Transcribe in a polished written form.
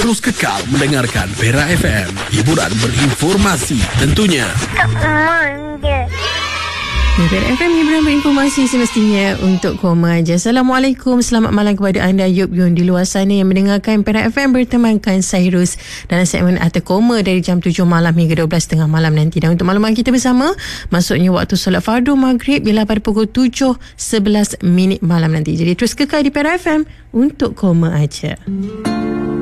Terus kekal mendengarkan Perak FM. Hiburan berinformasi tentunya. Perak FM, hiburan berinformasi semestinya untuk koma aja. Assalamualaikum, selamat malam kepada anda Yub Yun di luar sana yang mendengarkan Perak FM bertemankan Cyrus dalam segmen Arti Koma dari jam 7 malam hingga 12.30 malam nanti. Dan untuk makluman kita bersama, masuknya waktu solat fardu maghrib bila pada pukul 7.11 malam nanti. Jadi terus kekal di Perak FM untuk koma aja.